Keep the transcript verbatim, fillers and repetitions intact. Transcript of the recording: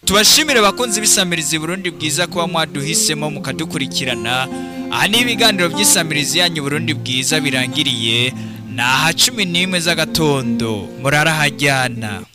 tubashimire bakunzi b'isamirizi Burundi bwiza kuba mwaduhisemo mukadukurikirana. Aha ni ibiganiro by'isamirizi yanyu Burundi bwiza birangiriye, naha cumi n'imwe z'agatondo murara hajyana.